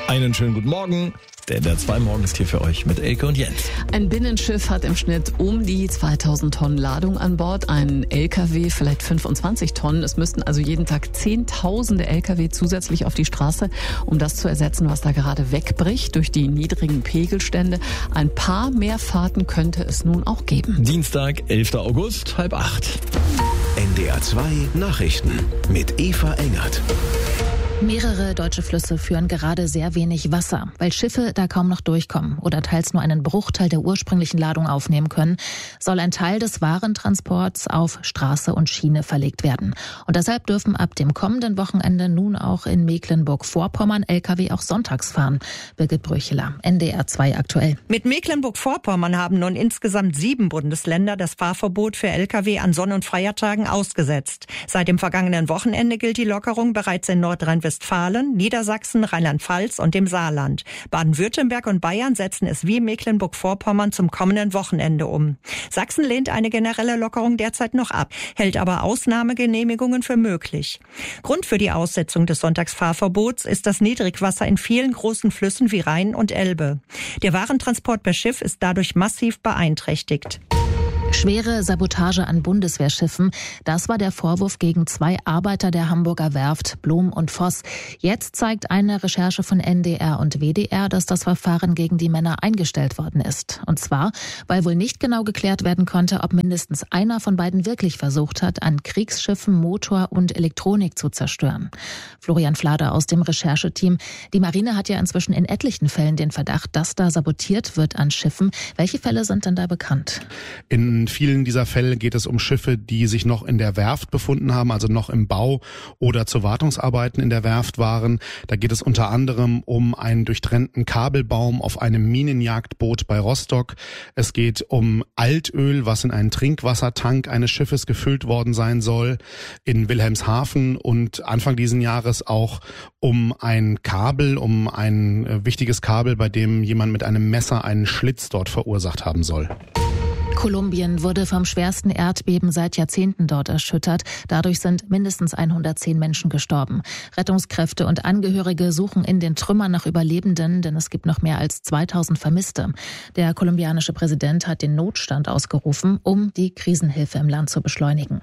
Einen schönen guten Morgen. Der NDR 2 Morgen ist hier für euch mit Elke und Jens. Ein Binnenschiff hat im Schnitt um die 2000 Tonnen Ladung an Bord. Ein LKW vielleicht 25 Tonnen. Es müssten also jeden Tag Zehntausende LKW zusätzlich auf die Straße, um das zu ersetzen, was da gerade wegbricht durch die niedrigen Pegelstände. Ein paar mehr Fahrten könnte es nun auch geben. Dienstag, 11. August, 7:30. NDR 2 Nachrichten mit Eva Engert. Mehrere deutsche Flüsse führen gerade sehr wenig Wasser, weil Schiffe da kaum noch durchkommen oder teils nur einen Bruchteil der ursprünglichen Ladung aufnehmen können, soll ein Teil des Warentransports auf Straße und Schiene verlegt werden. Und deshalb dürfen ab dem kommenden Wochenende nun auch in Mecklenburg-Vorpommern Lkw auch sonntags fahren. Birgit Brücheler, NDR 2 aktuell. Mit Mecklenburg-Vorpommern haben nun insgesamt 7 Bundesländer das Fahrverbot für Lkw an Sonn- und Feiertagen ausgesetzt. Seit dem vergangenen Wochenende gilt die Lockerung bereits in Nordrhein-Westfalen, Niedersachsen, Rheinland-Pfalz und dem Saarland. Baden-Württemberg und Bayern setzen es wie Mecklenburg-Vorpommern zum kommenden Wochenende um. Sachsen lehnt eine generelle Lockerung derzeit noch ab, hält aber Ausnahmegenehmigungen für möglich. Grund für die Aussetzung des Sonntagsfahrverbots ist das Niedrigwasser in vielen großen Flüssen wie Rhein und Elbe. Der Warentransport per Schiff ist dadurch massiv beeinträchtigt. Schwere Sabotage an Bundeswehrschiffen, das war der Vorwurf gegen 2 Arbeiter der Hamburger Werft, Blom und Voss. Jetzt zeigt eine Recherche von NDR und WDR, dass das Verfahren gegen die Männer eingestellt worden ist. Und zwar, weil wohl nicht genau geklärt werden konnte, ob mindestens einer von beiden wirklich versucht hat, an Kriegsschiffen Motor und Elektronik zu zerstören. Florian Flader aus dem Rechercheteam. Die Marine hat ja inzwischen in etlichen Fällen den Verdacht, dass da sabotiert wird an Schiffen. Welche Fälle sind denn da bekannt? In vielen dieser Fälle geht es um Schiffe, die sich noch in der Werft befunden haben, also noch im Bau oder zu Wartungsarbeiten in der Werft waren. Da geht es unter anderem um einen durchtrennten Kabelbaum auf einem Minenjagdboot bei Rostock. Es geht um Altöl, was in einen Trinkwassertank eines Schiffes gefüllt worden sein soll in Wilhelmshaven, und Anfang diesen Jahres auch um ein Kabel, um ein wichtiges Kabel, bei dem jemand mit einem Messer einen Schlitz dort verursacht haben soll. Kolumbien wurde vom schwersten Erdbeben seit Jahrzehnten dort erschüttert. Dadurch sind mindestens 110 Menschen gestorben. Rettungskräfte und Angehörige suchen in den Trümmern nach Überlebenden, denn es gibt noch mehr als 2000 Vermisste. Der kolumbianische Präsident hat den Notstand ausgerufen, um die Krisenhilfe im Land zu beschleunigen.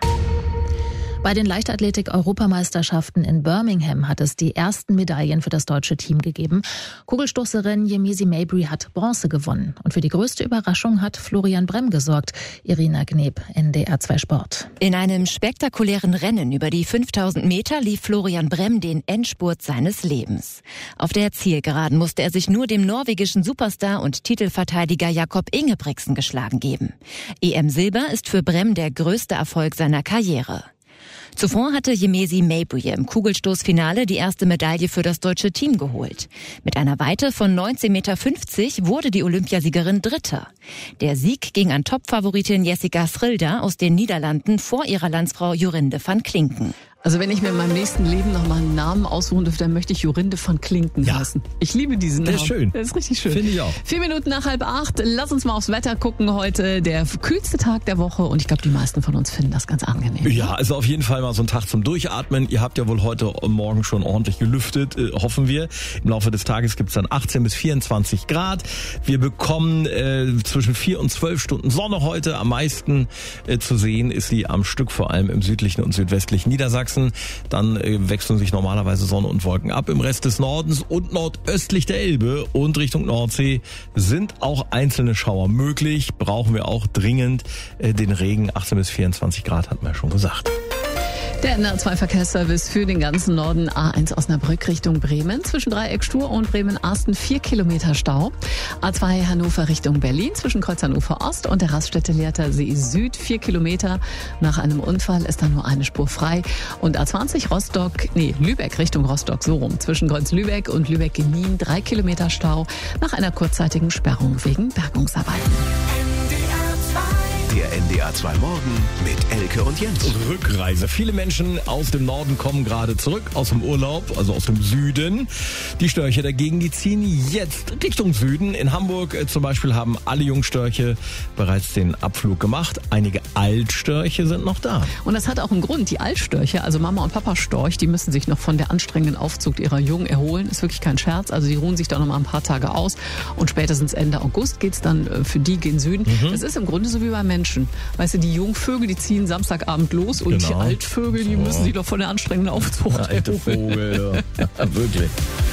Bei den Leichtathletik-Europameisterschaften in Birmingham hat es die ersten Medaillen für das deutsche Team gegeben. Kugelstoßerin Yemezi Mabry hat Bronze gewonnen. Und für die größte Überraschung hat Florian Bremm gesorgt. Irina Gneb, NDR 2 Sport. In einem spektakulären Rennen über die 5000 Meter lief Florian Bremm den Endspurt seines Lebens. Auf der Zielgeraden musste er sich nur dem norwegischen Superstar und Titelverteidiger Jakob Ingebrigtsen geschlagen geben. EM-Silber ist für Bremm der größte Erfolg seiner Karriere. Zuvor hatte Yemezi Mabry im Kugelstoßfinale die erste Medaille für das deutsche Team geholt. Mit einer Weite von 19,50 Meter wurde die Olympiasiegerin Dritte. Der Sieg ging an Topfavoritin Jessica Schrilder aus den Niederlanden vor ihrer Landsfrau Jorinde van Klinken. Also wenn ich mir in meinem nächsten Leben noch mal einen Namen aussuchen dürfte, dann möchte ich Jorinde van Klinken heißen. Ich liebe diesen Namen. Der ist schön. Der ist richtig schön. Finde ich auch. 4 Minuten nach 7:30. Lass uns mal aufs Wetter gucken. Heute der kühlste Tag der Woche. Und ich glaube, die meisten von uns finden das ganz angenehm. Ja, also auf jeden Fall mal so ein Tag zum Durchatmen. Ihr habt ja wohl heute Morgen schon ordentlich gelüftet, hoffen wir. Im Laufe des Tages gibt's dann 18 bis 24 Grad. Wir bekommen zwischen 4 und 12 Stunden Sonne heute. Am meisten zu sehen ist sie am Stück, vor allem im südlichen und südwestlichen Niedersachsen. Dann wechseln sich normalerweise Sonne und Wolken ab. Im Rest des Nordens und nordöstlich der Elbe und Richtung Nordsee sind auch einzelne Schauer möglich. Brauchen wir auch dringend den Regen. 18 bis 24 Grad hatten wir ja schon gesagt. Der NDR 2 Verkehrsservice für den ganzen Norden. A1 Osnabrück Richtung Bremen. Zwischen Dreieck Stur und Bremen-Arsten 4 Kilometer Stau. A2 Hannover Richtung Berlin. Zwischen Kreuz Hannover Ost und der Raststätte Lehrter See Süd 4 Kilometer. Nach einem Unfall ist da nur eine Spur frei. Und A20 Lübeck Richtung Rostock, so rum. Zwischen Kreuz Lübeck und Lübeck-Gemien 3 Kilometer Stau. Nach einer kurzzeitigen Sperrung wegen Bergungsarbeiten. Der NDR 2 Morgen mit Elke und Jens. Rückreise. Viele Menschen aus dem Norden kommen gerade zurück aus dem Urlaub, also aus dem Süden. Die Störche dagegen, die ziehen jetzt Richtung Süden. In Hamburg zum Beispiel haben alle Jungstörche bereits den Abflug gemacht. Einige Altstörche sind noch da. Und das hat auch einen Grund. Die Altstörche, also Mama und Papa Storch, die müssen sich noch von der anstrengenden Aufzucht ihrer Jungen erholen. Ist wirklich kein Scherz. Also die ruhen sich da noch mal ein paar Tage aus. Und spätestens Ende August geht's dann für die gen Süden. Das ist im Grunde so wie bei Menschen. Weißt du, die Jungvögel, die ziehen Samstagabend los und die Altvögel, die müssen sich doch von der anstrengenden Aufzucht erholen. Alte Vogel, ja. Wirklich.